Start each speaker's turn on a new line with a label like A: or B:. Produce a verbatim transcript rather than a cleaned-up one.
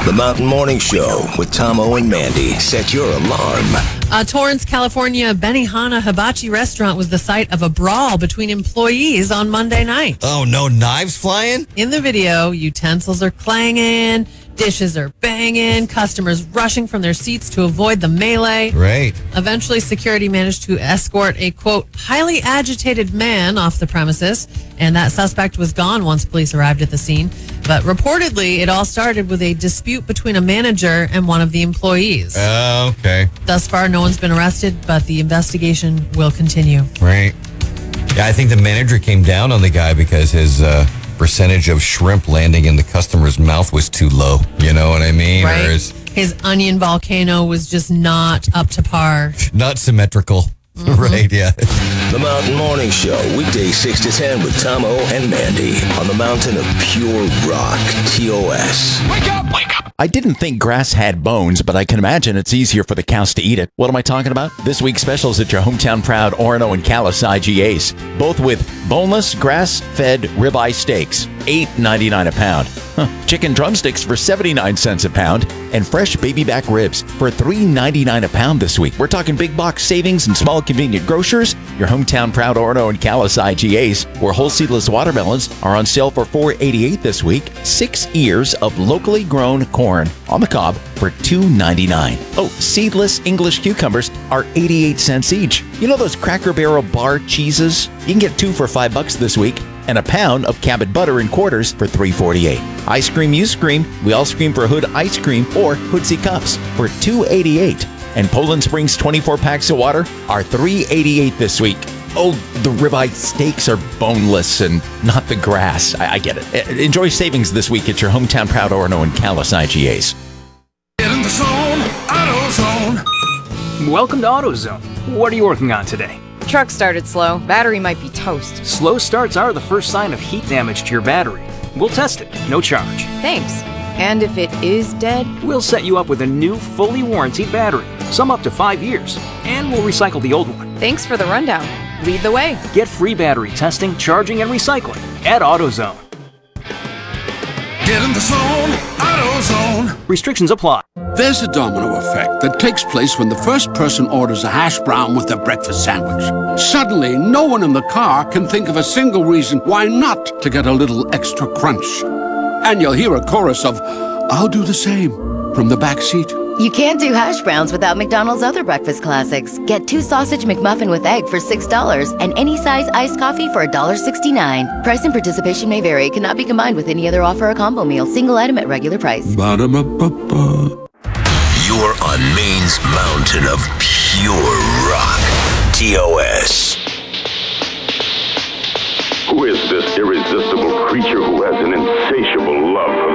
A: The Mountain Morning Show with Tomo and Mandy. Set your alarm.
B: A Torrance, California Benihana Hibachi restaurant was the site of a brawl between employees on Monday night.
C: Oh, no knives flying?
B: In the video, utensils are clanging, dishes are banging, customers rushing from their seats to avoid the melee.
C: Right.
B: Eventually, security managed to escort a, quote, highly agitated man off the premises, and that suspect was gone once police arrived at the scene. But reportedly, it all started with a dispute between a manager and one of the employees.
C: Oh, okay.
B: Thus far, no one's been arrested, but the investigation will continue.
C: Right. Yeah, I think the manager came down on the guy because his uh, percentage of shrimp landing in the customer's mouth was too low. You know what I mean?
B: Right.
C: Or is
B: his onion volcano was just not up to par.
C: not symmetrical. Mm-hmm. Right, yeah.
A: The Mountain Morning Show, weekdays six to ten with Tomo and Mandy on the mountain of pure rock, T O S.
D: Wake up! Wake up!
E: I didn't think grass had bones, but I can imagine it's easier for the cows to eat it. What am I talking about? This week's specials at your hometown proud Orono and Calais I G As, both with boneless, grass-fed ribeye steaks, eight ninety-nine a pound. Huh. Chicken drumsticks for seventy-nine cents a pound, and fresh baby back ribs for three ninety-nine a pound this week. We're talking big box savings and small convenient grocers. Your hometown proud Orono and Calais I G As, where whole seedless watermelons are on sale for four eighty-eight this week. Six ears of locally grown corn on the cob for two ninety-nine. Oh, seedless English cucumbers are eighty-eight cents each. You know those Cracker Barrel bar cheeses? You can get two for five bucks this week, and a pound of Cabot butter in quarters for three forty-eight. Ice cream you scream, we all scream for Hood ice cream or Hoodsie cups for two eighty-eight. And Poland Springs twenty-four packs of water are three eighty-eight this week. Oh, the ribeye steaks are boneless and not the grass. I, I get it. Enjoy savings this week at your hometown proud Orono and Calais I G As.
D: Get in the zone, AutoZone.
F: Welcome to AutoZone. What are you working on today?
G: Truck started slow. Battery might be toast.
F: Slow starts are the first sign of heat damage to your battery. We'll test it, no charge.
G: Thanks. And if it is dead?
F: We'll set you up with a new, fully warranted battery, some up to five years, and we'll recycle the old one.
G: Thanks for the rundown. Lead the way.
F: Get free battery testing, charging, and recycling at AutoZone.
D: Get in the zone, AutoZone.
F: Restrictions apply.
H: There's a domino effect that takes place when the first person orders a hash brown with their breakfast sandwich. Suddenly, no one in the car can think of a single reason why not to get a little extra crunch. And you'll hear a chorus of, "I'll do the same," from the back seat.
I: You can't do hash browns without McDonald's other breakfast classics. Get two sausage McMuffin with egg for six dollars and any size iced coffee for one dollar sixty-nine. Price and participation may vary. Cannot be combined with any other offer or combo meal. Single item at regular price.
H: Ba-da-ba-ba-ba.
A: You're on Maine's mountain of pure rock, T O S.
J: Who is this irresistible creature who has an insatiable love